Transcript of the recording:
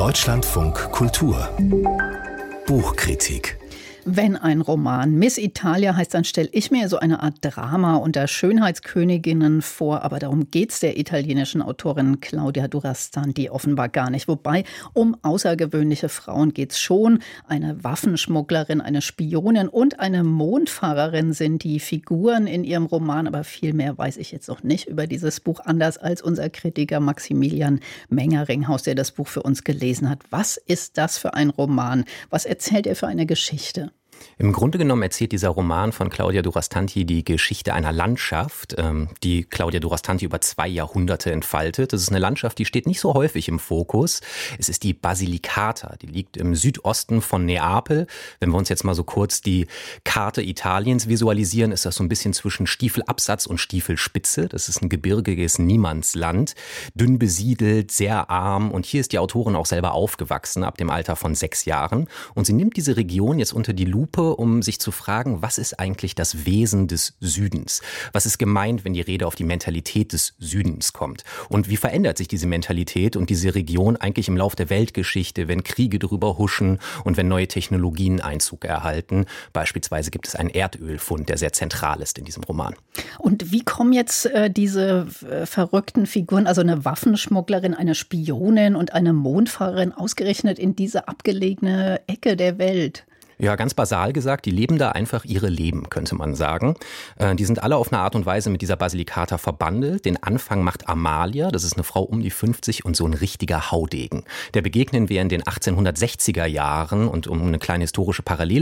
Deutschlandfunk Kultur Buchkritik. Wenn ein Roman Miss Italia heißt, dann stelle ich mir so eine Art Drama unter Schönheitsköniginnen vor. Aber darum geht's der italienischen Autorin Claudia Durastanti offenbar gar nicht. Wobei, um außergewöhnliche Frauen geht's schon. Eine Waffenschmugglerin, eine Spionin und eine Mondfahrerin sind die Figuren in ihrem Roman. Aber viel mehr weiß ich jetzt noch nicht über dieses Buch, anders als unser Kritiker Maximilian Mengeringhaus, der das Buch für uns gelesen hat. Was ist das für ein Roman? Was erzählt er für eine Geschichte? Im Grunde genommen erzählt dieser Roman von Claudia Durastanti die Geschichte einer Landschaft, die Claudia Durastanti über 2 Jahrhunderte entfaltet. Das ist eine Landschaft, die steht nicht so häufig im Fokus. Es ist die Basilicata, die liegt im Südosten von Neapel. Wenn wir uns jetzt mal so kurz die Karte Italiens visualisieren, ist das so ein bisschen zwischen Stiefelabsatz und Stiefelspitze. Das ist ein gebirgiges Niemandsland, dünn besiedelt, sehr arm. Und hier ist die Autorin auch selber aufgewachsen, ab dem Alter von 6 Jahren. Und sie nimmt diese Region jetzt unter die Lupe, um sich zu fragen, was ist eigentlich das Wesen des Südens? Was ist gemeint, wenn die Rede auf die Mentalität des Südens kommt? Und wie verändert sich diese Mentalität und diese Region eigentlich im Lauf der Weltgeschichte, wenn Kriege drüber huschen und wenn neue Technologien Einzug erhalten? Beispielsweise gibt es einen Erdölfund, der sehr zentral ist in diesem Roman. Und wie kommen jetzt diese verrückten Figuren, also eine Waffenschmugglerin, eine Spionin und eine Mondfahrerin, ausgerechnet in diese abgelegene Ecke der Welt? Ja, ganz basal gesagt, die leben da einfach ihre Leben, könnte man sagen. Die sind alle auf eine Art und Weise mit dieser Basilicata verbandelt. Den Anfang macht Amalia, das ist eine Frau um die 50 und so ein richtiger Haudegen. Der begegnen wir in den 1860er Jahren und um eine kleine historische Parallele